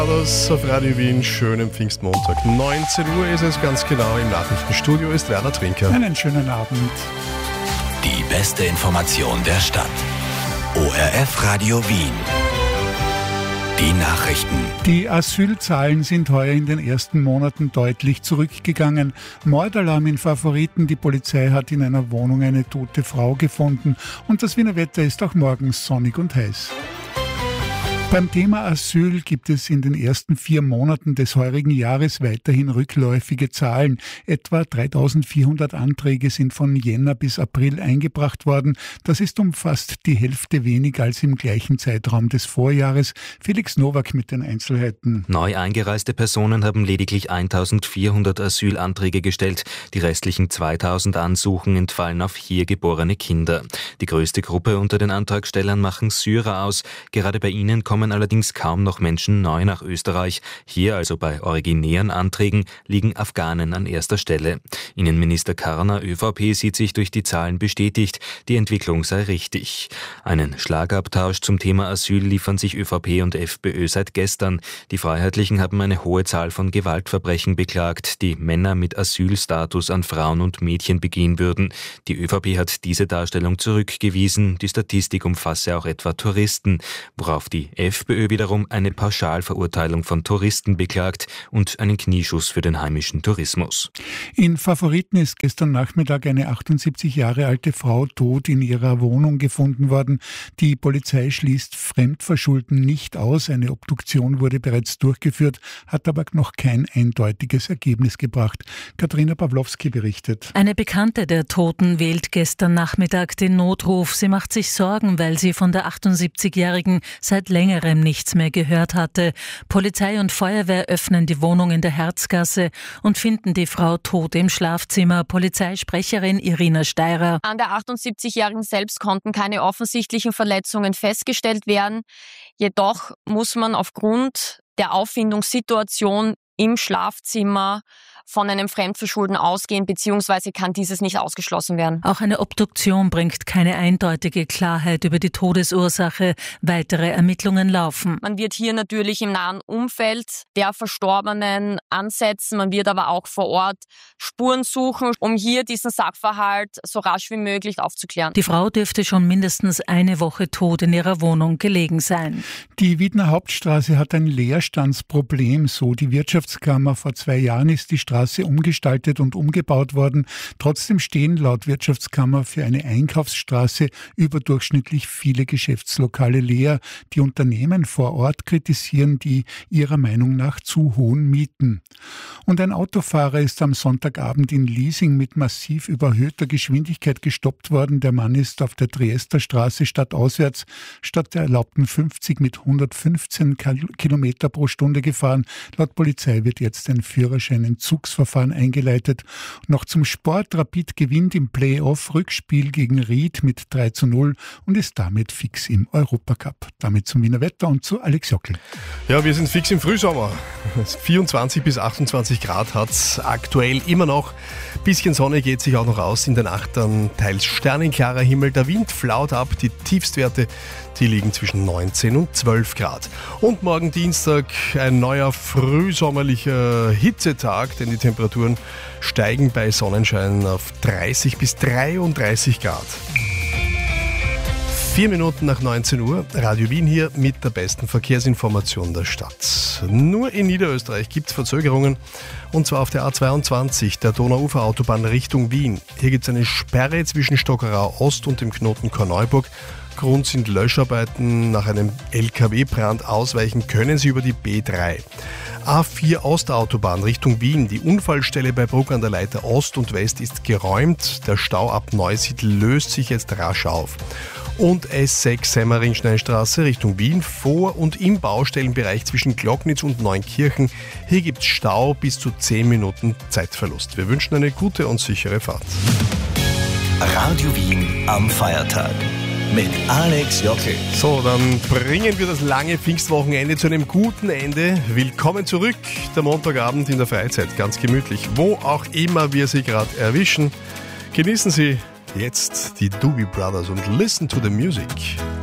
Das auf Radio Wien, schönen Pfingstmontag. 19 Uhr ist es ganz genau. Im Nachrichtenstudio ist Werner Trinker. Einen schönen Abend. Die beste Information der Stadt. ORF Radio Wien. Die Nachrichten. Die Asylzahlen sind heuer in den ersten Monaten deutlich zurückgegangen. Mordalarm in Favoriten. Die Polizei hat in einer Wohnung eine tote Frau gefunden. Und das Wiener Wetter ist auch morgens sonnig und heiß. Beim Thema Asyl gibt es in den ersten 4 Monaten des heurigen Jahres weiterhin rückläufige Zahlen. Etwa 3.400 Anträge sind von Jänner bis April eingebracht worden. Das ist um fast die Hälfte weniger als im gleichen Zeitraum des Vorjahres. Felix Nowak mit den Einzelheiten. Neu eingereiste Personen haben lediglich 1.400 Asylanträge gestellt. Die restlichen 2.000 Ansuchen entfallen auf hier geborene Kinder. Die größte Gruppe unter den Antragstellern machen Syrer aus. Gerade bei ihnen kommen allerdings kaum noch Menschen neu nach Österreich. Hier, also bei originären Anträgen, liegen Afghanen an erster Stelle. Innenminister Karner, ÖVP, sieht sich durch die Zahlen bestätigt. Die Entwicklung sei richtig. Einen Schlagabtausch zum Thema Asyl liefern sich ÖVP und FPÖ seit gestern. Die Freiheitlichen haben eine hohe Zahl von Gewaltverbrechen beklagt, die Männer mit Asylstatus an Frauen und Mädchen begehen würden. Die ÖVP hat diese Darstellung zurückgewiesen. Die Statistik umfasse auch etwa Touristen, worauf die FPÖ wiederum eine Pauschalverurteilung von Touristen beklagt und einen Knieschuss für den heimischen Tourismus. In Favoriten ist gestern Nachmittag eine 78 Jahre alte Frau tot in ihrer Wohnung gefunden worden. Die Polizei schließt Fremdverschulden nicht aus. Eine Obduktion wurde bereits durchgeführt, hat aber noch kein eindeutiges Ergebnis gebracht. Katharina Pawlowski berichtet. Eine Bekannte der Toten wählt gestern Nachmittag den Notruf. Sie macht sich Sorgen, weil sie von der 78-Jährigen seit längerem nichts mehr gehört hatte. Polizei und Feuerwehr öffnen die Wohnung in der Herzgasse und finden die Frau tot im Schlafzimmer. Polizeisprecherin Irina Steirer. An der 78-Jährigen selbst konnten keine offensichtlichen Verletzungen festgestellt werden. Jedoch muss man aufgrund der Auffindungssituation im Schlafzimmer von einem Fremdverschulden ausgehen, beziehungsweise kann dieses nicht ausgeschlossen werden. Auch eine Obduktion bringt keine eindeutige Klarheit über die Todesursache. Weitere Ermittlungen laufen. Man wird hier natürlich im nahen Umfeld der Verstorbenen ansetzen. Man wird aber auch vor Ort Spuren suchen, um hier diesen Sachverhalt so rasch wie möglich aufzuklären. Die Frau dürfte schon mindestens eine Woche tot in ihrer Wohnung gelegen sein. Die Wiedner Hauptstraße hat ein Leerstandsproblem, so die Wirtschaftskammer. Vor 2 Jahren ist die Straße umgestaltet und umgebaut worden. Trotzdem stehen laut Wirtschaftskammer für eine Einkaufsstraße überdurchschnittlich viele Geschäftslokale leer. Die Unternehmen vor Ort kritisieren die ihrer Meinung nach zu hohen Mieten. Und ein Autofahrer ist am Sonntagabend in Liesing mit massiv überhöhter Geschwindigkeit gestoppt worden. Der Mann ist auf der Triesterstraße stadtauswärts statt der erlaubten 50 mit 115 Kilometer pro Stunde gefahren. Laut Polizei wird jetzt ein Führerschein-Entzugsverfahren eingeleitet. Noch zum Sport. Rapid gewinnt im Playoff-Rückspiel gegen Ried mit 3:0 und ist damit fix im Europacup. Damit zum Wiener Wetter und zu Alex Jockel. Ja, wir sind fix im Frühsommer. 24 bis 28 Grad hat es aktuell immer noch. Bisschen Sonne geht sich auch noch aus. In der Nacht dann teils sternenklarer Himmel. Der Wind flaut ab. Die Tiefstwerte, die liegen zwischen 19 und 12 Grad. Und morgen Dienstag ein neuer frühsommerlicher Hitzetag, denn die Temperaturen steigen bei Sonnenschein auf 30 bis 33 Grad. 4 Minuten nach 19 Uhr, Radio Wien hier mit der besten Verkehrsinformation der Stadt. Nur in Niederösterreich gibt es Verzögerungen, und zwar auf der A22, der Donauuferautobahn Richtung Wien. Hier gibt es eine Sperre zwischen Stockerau Ost und dem Knoten Korneuburg. Grund sind Löscharbeiten nach einem LKW-Brand. Ausweichen können Sie über die B3. A4 Ostautobahn Richtung Wien. Die Unfallstelle bei Bruck an der Leiter Ost und West ist geräumt. Der Stau ab Neusiedl löst sich jetzt rasch auf. Und S6 Semmering-Schnellstraße Richtung Wien vor und im Baustellenbereich zwischen Glocknitz und Neunkirchen. Hier gibt es Stau bis zu 10 Minuten Zeitverlust. Wir wünschen eine gute und sichere Fahrt. Radio Wien am Feiertag mit Alex Jockel. So, dann bringen wir das lange Pfingstwochenende zu einem guten Ende. Willkommen zurück, der Montagabend in der Freizeit. Ganz gemütlich, wo auch immer wir Sie gerade erwischen. Genießen Sie jetzt die Doobie Brothers und listen to the music.